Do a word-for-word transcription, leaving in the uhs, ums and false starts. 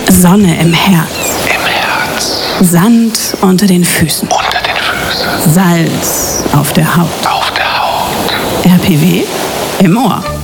Sonne im Herz. Im Herz. Sand unter den Füßen. Unter den Füßen. Salz auf der Haut. Auf der Haut. R P W im Ohr.